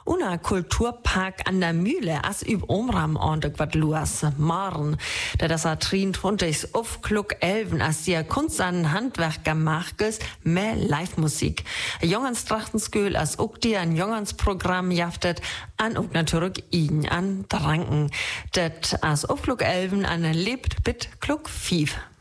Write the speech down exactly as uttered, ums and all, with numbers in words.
Una Kulturpark an der Mühle, as üb Omram ordentlich wat luas, Maren. Da das a dreiundzwanzig auf Kluck elven, as die Kunst an Handwerker machtes, mehr Live-Musik. A Jongens Trachtenskühl, as ook die ein Jongens Programm jaftet, an ook natürlich ihn an Dranken. Dat as auf Kluck elven an lebt bit Kluck fief.